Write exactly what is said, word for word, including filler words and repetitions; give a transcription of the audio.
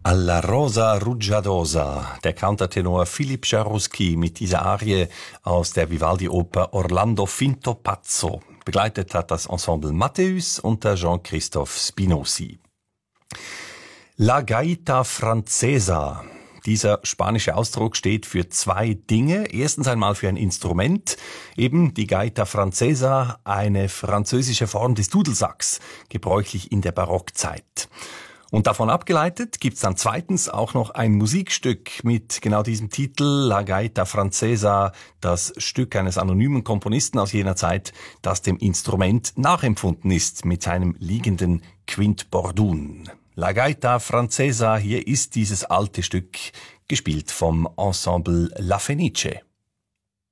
Alla Rosa Rugiadosa, der Countertenor Philipp Jaruski mit dieser Arie aus der Vivaldi-Oper Orlando Finto Pazzo. Begleitet hat das Ensemble Matthäus unter Jean-Christophe Spinosi. La Gaita Francesa. Dieser spanische Ausdruck steht für zwei Dinge. Erstens einmal für ein Instrument, eben die Gaita Francesa, eine französische Form des Dudelsacks, gebräuchlich in der Barockzeit. Und davon abgeleitet gibt's dann zweitens auch noch ein Musikstück mit genau diesem Titel, La Gaita Francesa, das Stück eines anonymen Komponisten aus jener Zeit, das dem Instrument nachempfunden ist mit seinem liegenden Quint Bordun. La Gaita Francesa, hier ist dieses alte Stück, gespielt vom Ensemble La Fenice.